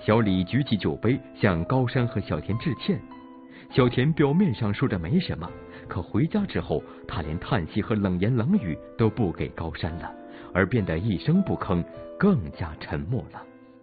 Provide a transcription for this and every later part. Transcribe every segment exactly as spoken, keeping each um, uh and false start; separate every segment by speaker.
Speaker 1: 小李举起酒杯向高山和小田致歉。小田表面上说着没什么，可回家之后，他连叹息和冷言冷语都不给高山了，而变得一声不吭，更加沉默了。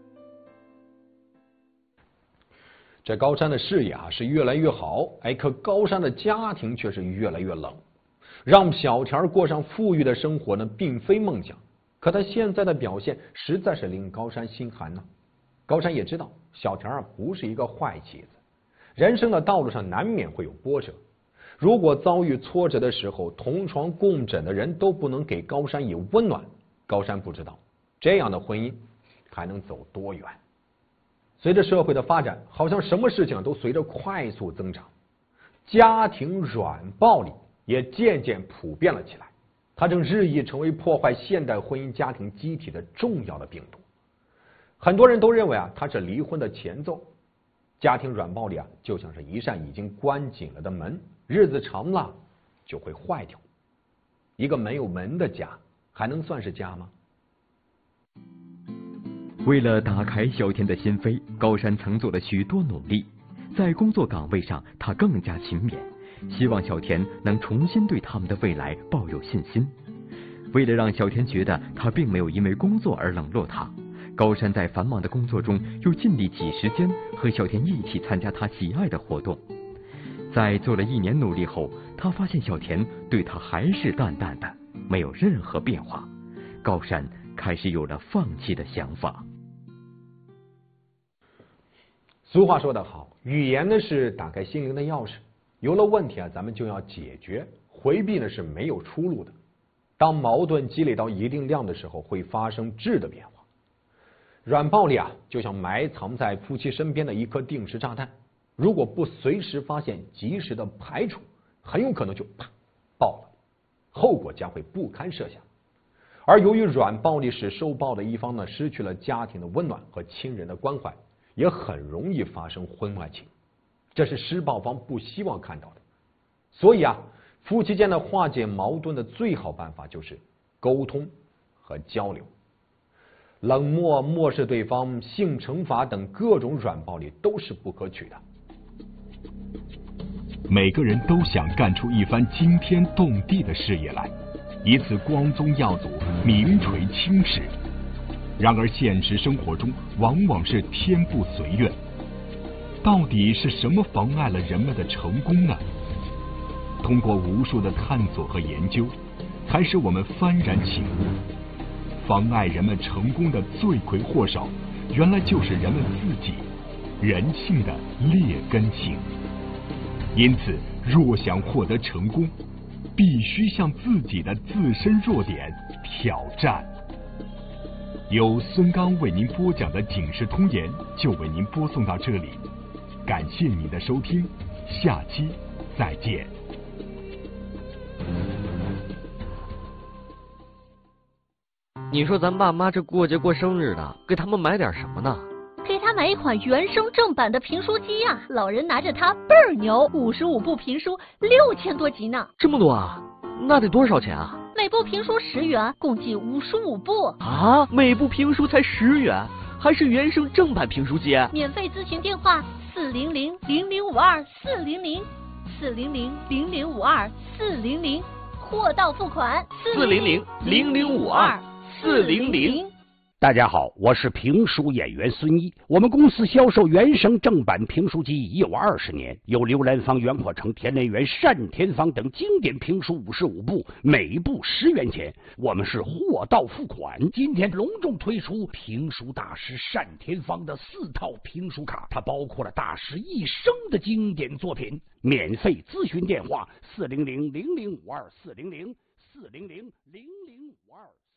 Speaker 2: 这高山的事业啊是越来越好，哎，可高山的家庭却是越来越冷。让小田过上富裕的生活呢，并非梦想，可他现在的表现实在是令高山心寒呢。高山也知道小田啊不是一个坏棋子，人生的道路上难免会有波折。如果遭遇挫折的时候，同床共枕的人都不能给高山以温暖，高山不知道这样的婚姻还能走多远。随着社会的发展，好像什么事情都随着快速增长，家庭软暴力也渐渐普遍了起来，它正日益成为破坏现代婚姻家庭机体的重要的病毒。很多人都认为啊，它是离婚的前奏。家庭软暴力啊，就像是一扇已经关紧了的门，日子长了就会坏掉。一个没有门的家，还能算是家吗？
Speaker 1: 为了打开小田的心扉，高山曾做了许多努力。在工作岗位上，他更加勤勉，希望小田能重新对他们的未来抱有信心。为了让小田觉得他并没有因为工作而冷落他，高山在繁忙的工作中又尽力挤时间和小田一起参加他喜爱的活动。在做了一年努力后，他发现小田对他还是淡淡的，没有任何变化。高山开始有了放弃的想法。
Speaker 2: 俗话说得好，语言呢是打开心灵的钥匙，有了问题啊，咱们就要解决，回避呢是没有出路的。当矛盾积累到一定量的时候，会发生质的变化。软暴力啊，就像埋藏在夫妻身边的一颗定时炸弹，如果不随时发现，及时的排除，很有可能就啪爆了，后果将会不堪设想。而由于软暴力使受暴的一方呢失去了家庭的温暖和亲人的关怀，也很容易发生婚外情，这是施暴方不希望看到的。所以啊，夫妻间的化解矛盾的最好办法就是沟通和交流。冷漠、漠视对方、性惩罚等各种软暴力都是不可取的。
Speaker 3: 每个人都想干出一番惊天动地的事业来，以此光宗耀祖、名垂青史。然而现实生活中往往是天不随愿，到底是什么妨碍了人们的成功呢？通过无数的探索和研究，才使我们幡然醒悟，妨碍人们成功的罪魁祸首，原来就是人们自己，人性的劣根性。因此，若想获得成功，必须向自己的自身弱点挑战。由孙刚为您播讲的《警世通言》就为您播送到这里，感谢您的收听，下期再见。
Speaker 4: 你说咱爸妈这过节过生日的，给他们买点什么呢？
Speaker 5: 给他买一款原声正版的评书机呀、啊，老人拿着它倍儿牛，五十五部评书，六千多集呢。
Speaker 4: 这么多啊？那得多少钱啊？
Speaker 5: 每部评书十元，共计五十五部
Speaker 4: 啊！每部评书才十元，还是原声正版评书机？
Speaker 5: 免费咨询电话：四零零零零五二四零零四零零零零五二四零零，货到付款。
Speaker 4: 四零零零零五二四零零。
Speaker 6: 大家好，我是评书演员孙一。我们公司销售原声正版评书机已有二十年，有刘兰芳、袁阔成、田连元、单田芳等经典评书五十五部，每部十元钱。我们是货到付款。今天隆重推出评书大师单田芳的四套评书卡，它包括了大师一生的经典作品。免费咨询电话：四零零零零五二四零零四零零零零五二。